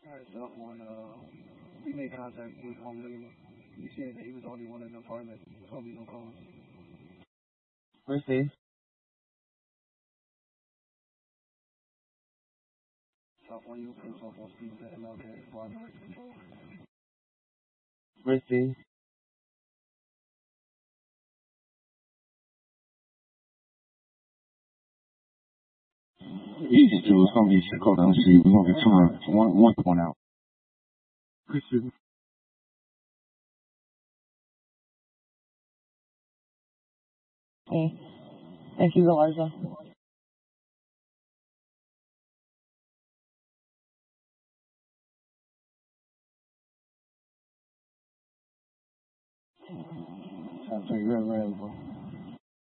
Alright, so we made contact with Lima. He said that he was the only one in the apartment. Hope he don't call us. Mercy. California puts off on speed to MLK for direct control. Mercy. Easy to it's gonna be difficult to see. We're gonna get one out. Christian. Hey. Thank you, Eliza.